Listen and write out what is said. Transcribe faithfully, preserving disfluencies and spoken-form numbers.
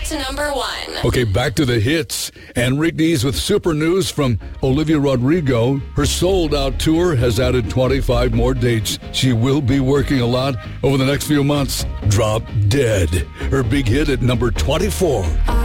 to number one. Okay, back to the hits. Enrique Dees with super news from Olivia Rodrigo. Her sold-out tour has added twenty-five more dates. She will be working a lot over the next few months. Drop Dead, her big hit at number twenty-four.